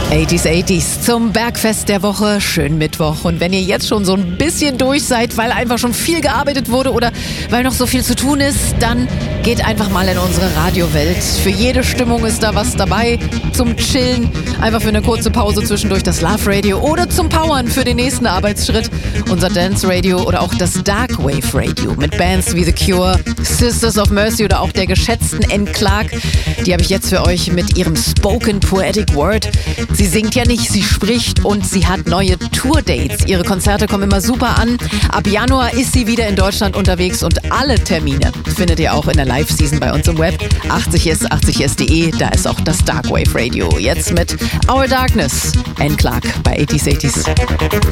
80s zum Bergfest der Woche. Schönen Mittwoch. Und wenn ihr jetzt schon so ein bisschen durch seid, weil einfach schon viel gearbeitet wurde oder weil noch so viel zu tun ist, dann geht einfach mal in unsere Radiowelt. Für jede Stimmung ist da was dabei. Zum Chillen, einfach für eine kurze Pause zwischendurch das Love Radio oder zum Powern für den nächsten Arbeitsschritt unser Dance Radio oder auch das Dark Wave Radio mit Bands wie The Cure, Sisters of Mercy oder auch der geschätzten Anne Clark. Die habe ich jetzt für euch mit ihrem Spoken Poetic Word. Sie singt ja nicht, sie spricht und sie hat neue Tourdates. Ihre Konzerte kommen immer super an. Ab Januar ist sie wieder in Deutschland unterwegs und alle Termine findet ihr auch in der Live-Season bei uns im Web. 80s80s.de, da ist auch das Dark Wave Radio. Jetzt mit Our Darkness, Anne Clark bei 80s80s.